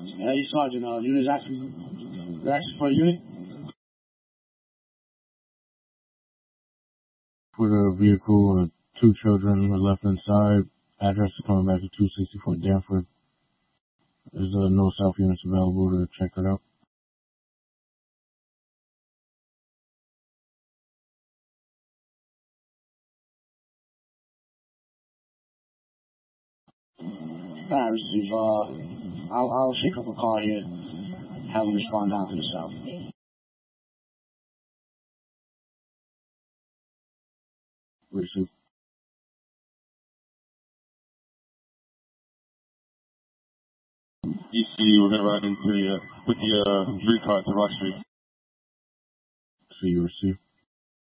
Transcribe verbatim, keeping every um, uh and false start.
Hey, Sergeant, uh, unit is asking, you're asking for a unit? For the vehicle, uh, two children were left inside. Address is coming back to two sixty-four Danforth. There's uh, no self units available to check it out. Alright, receive, uh, I'll, I'll shake up a car here, have them respond down to the south. Receive. E C, we're going to ride into the, uh, with the, uh, three car to Rock Street. See you receive.